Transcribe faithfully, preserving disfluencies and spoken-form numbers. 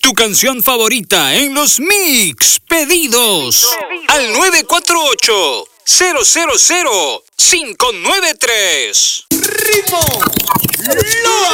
Tu canción favorita en los Mix Pedidos. Pedido. Al nueve cuatro ocho, cero cero cero, cinco nueve tres. ¡Ritmo! ¡Loa!